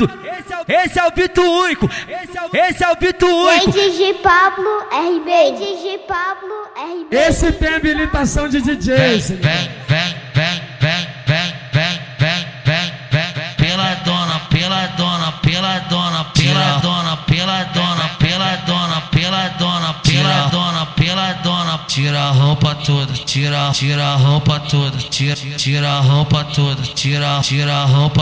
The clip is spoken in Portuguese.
tudo. Esse é o Bito único. Esse é o Bito único. DJ Pablo RB. DJ Pablo RB. Esse tem habilitação de DJ. Vem. Tira a roupa toda, tira a roupa toda, tira a roupa toda, tira a roupa